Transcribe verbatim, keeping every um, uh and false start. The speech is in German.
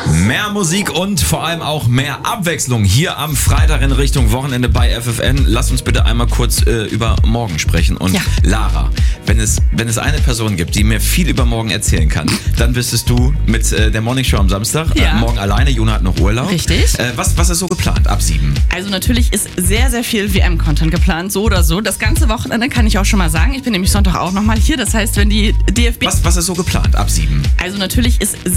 Mehr Musik und vor allem auch mehr Abwechslung hier am Freitag in Richtung Wochenende bei F F N. Lass uns bitte einmal kurz äh, über morgen sprechen. Und ja. Lara, wenn es, wenn es eine Person gibt, die mir viel über morgen erzählen kann, dann bist es du mit äh, der Morning Show am Samstag. Ja. Äh, morgen alleine, Juna hat noch Urlaub. Richtig. Äh, was, was ist so geplant ab sieben? Also natürlich ist sehr, sehr viel W M-Content geplant, so oder so. Das ganze Wochenende kann ich auch schon mal sagen. Ich bin nämlich Sonntag auch nochmal hier. Das heißt, wenn die D F B... Was, was ist so geplant ab sieben? Also natürlich ist sehr